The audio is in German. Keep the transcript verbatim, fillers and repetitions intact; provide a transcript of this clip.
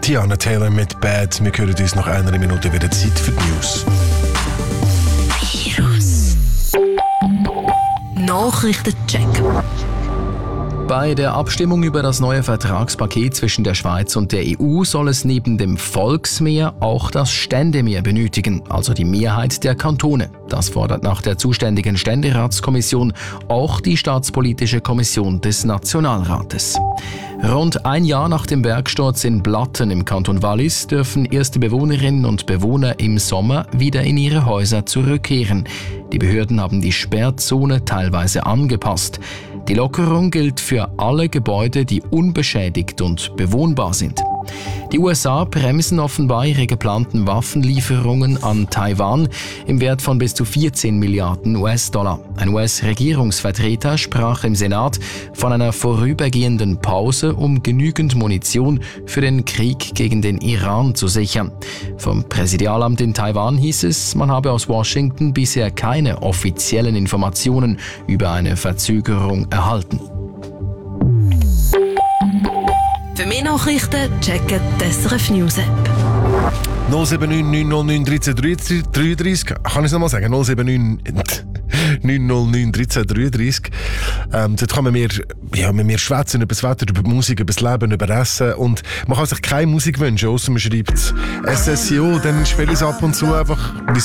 Tiana Taylor mit Bad. Wir hören uns nach einer Minute wieder Zeit für die News. Virus. Nachrichtencheck. Bei der Abstimmung über das neue Vertragspaket zwischen der Schweiz und der E U soll es neben dem Volksmehr auch das Ständemehr benötigen, also die Mehrheit der Kantone. Das fordert nach der zuständigen Ständeratskommission auch die Staatspolitische Kommission des Nationalrates. Rund ein Jahr nach dem Bergsturz in Blatten im Kanton Wallis dürfen erste Bewohnerinnen und Bewohner im Sommer wieder in ihre Häuser zurückkehren. Die Behörden haben die Sperrzone teilweise angepasst. Die Lockerung gilt für alle Gebäude, die unbeschädigt und bewohnbar sind. Die U S A bremsen offenbar ihre geplanten Waffenlieferungen an Taiwan im Wert von bis zu vierzehn Milliarden U S-Dollar. Ein U S-Regierungsvertreter sprach im Senat von einer vorübergehenden Pause, um genügend Munition für den Krieg gegen den Iran zu sichern. Vom Präsidialamt in Taiwan hieß es, man habe aus Washington bisher keine offiziellen Informationen über eine Verzögerung erhalten. Für mehr Nachrichten checken die S R F News App. null sieben neun neun null neun eins drei drei drei. Kann ich es nochmal sagen? null sieben neun neun null neun drei drei drei. Ähm, dort kann man mehr, ja, mit mir schwätzen über das Wetter, über die Musik, über das Leben, über Essen. Und man kann sich keine Musik wünschen, außer man schreibt S S I O, dann spiele ich es ab und zu einfach, wie es